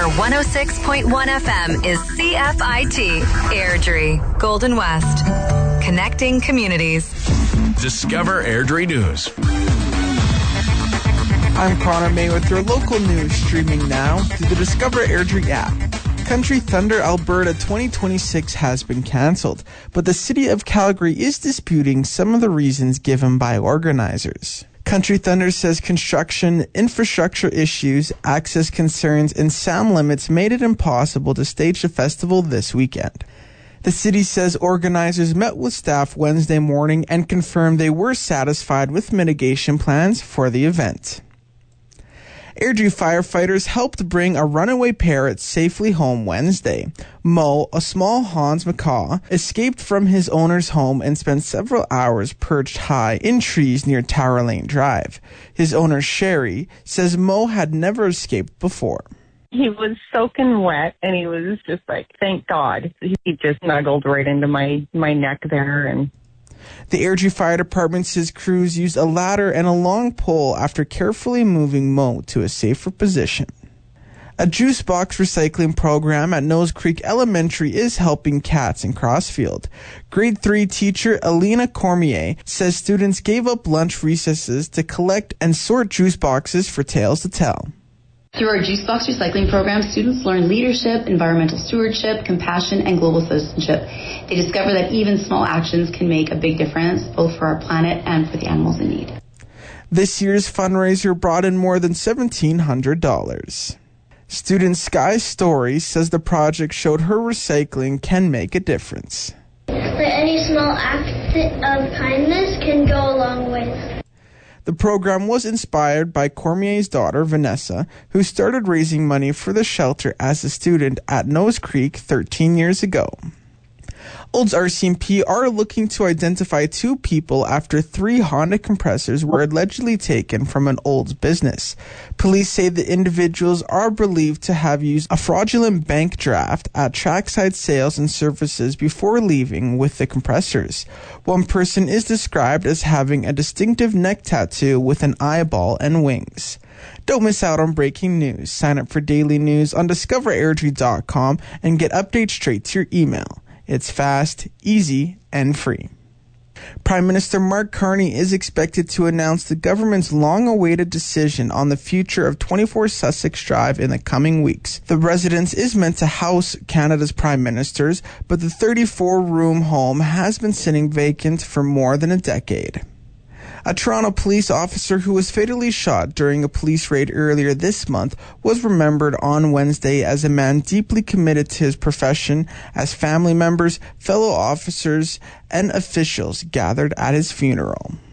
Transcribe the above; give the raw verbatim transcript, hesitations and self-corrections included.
one oh six point one F M is C F I T, Airdrie, Golden West. Connecting communities. Discover Airdrie News. I'm Connor May with your local news, streaming now through the Discover Airdrie app. Country Thunder Alberta twenty twenty-six has been cancelled, but the City of Calgary is disputing some of the reasons given by organizers. Country Thunder says construction, infrastructure issues, access concerns, and sound limits made it impossible to stage the festival this weekend. The city says organizers met with staff Wednesday morning and confirmed they were satisfied with mitigation plans for the event. Airdrie firefighters helped bring a runaway parrot safely home Wednesday. Mo, a small Hans macaw, escaped from his owner's home and spent several hours perched high in trees near Tower Lane Drive. His owner, Sherry, says Mo had never escaped before. He was soaking wet, and he was just like, thank God. He just snuggled right into my, my neck there, and... The Airdrie Fire Department says crews used a ladder and a long pole after carefully moving Mo to a safer position. A juice box recycling program at Nose Creek Elementary is helping cats in Crossfield. Grade three teacher Alina Cormier says students gave up lunch recesses to collect and sort juice boxes for tales to tell. Through our Juice Box recycling program, students learn leadership, environmental stewardship, compassion, and global citizenship. They discover that even small actions can make a big difference, both for our planet and for the animals in need. This year's fundraiser brought in more than seventeen hundred dollars. Student Sky Story says the project showed her recycling can make a difference. But any small act of kindness can go a long way. The program was inspired by Cormier's daughter, Vanessa, who started raising money for the shelter as a student at Nose Creek thirteen years ago. Olds R C M P are looking to identify two people after three Honda compressors were allegedly taken from an Olds business. Police say the individuals are believed to have used a fraudulent bank draft at trackside sales and services before leaving with the compressors. One person is described as having a distinctive neck tattoo with an eyeball and wings. Don't miss out on breaking news. Sign up for daily news on discover airdrie dot com and get updates straight to your email. It's fast, easy, and free. Prime Minister Mark Carney is expected to announce the government's long-awaited decision on the future of twenty-four Sussex Drive in the coming weeks. The residence is meant to house Canada's prime ministers, but the thirty-four room home has been sitting vacant for more than a decade. A Toronto police officer who was fatally shot during a police raid earlier this month was remembered on Wednesday as a man deeply committed to his profession as family members, fellow officers, and officials gathered at his funeral.